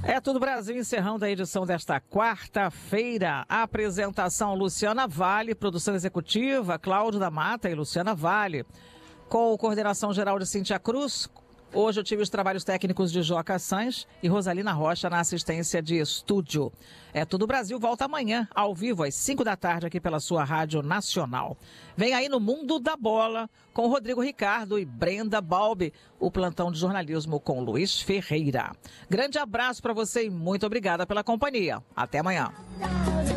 É Tudo Brasil, encerrando a edição desta quarta-feira. A apresentação Luciana Vale, produção executiva Cláudio da Mata e Luciana Vale, com coordenação geral de Cíntia Cruz. Hoje eu tive os trabalhos técnicos de Joca Sanz e Rosalina Rocha na assistência de estúdio. É Tudo Brasil volta amanhã, ao vivo, às 5 da tarde, aqui pela sua Rádio Nacional. Vem aí no Mundo da Bola, com Rodrigo Ricardo e Brenda Balbi, o plantão de jornalismo com Luiz Ferreira. Grande abraço para você e muito obrigada pela companhia. Até amanhã.